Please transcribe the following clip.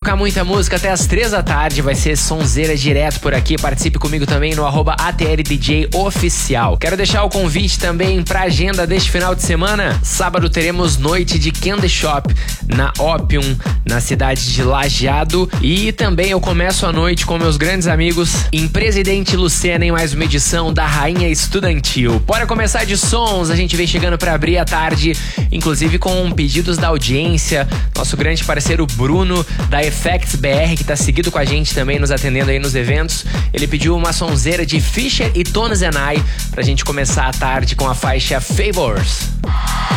tocar muita música até as 3 da tarde. Vai ser sonzeira direto por aqui. Participe comigo também no @ATLDJOficial. Quero deixar o convite também pra agenda deste final de semana. Sábado teremos noite de Candy Shop na Opium, na cidade de Lajeado. E também eu começo a noite com meus grandes amigos em Presidente Lucena em mais uma edição da Rainha Estudantil. Bora começar de sons, a gente vem chegando pra abrir a tarde, inclusive com pedidos da audiência. Nosso grande parceiro Bruno, da Effects BR, que tá seguido com a gente também, nos atendendo aí nos eventos. Ele pediu uma sonzeira de Fisher e Tones and I pra gente começar a tarde com a faixa Favors.